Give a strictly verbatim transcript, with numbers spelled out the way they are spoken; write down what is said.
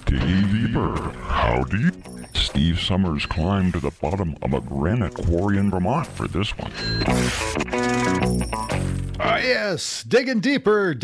Digging deeper. How deep? Steve Summers climbed to the bottom of a granite quarry in Vermont for this one. Ah, yes, digging deeper.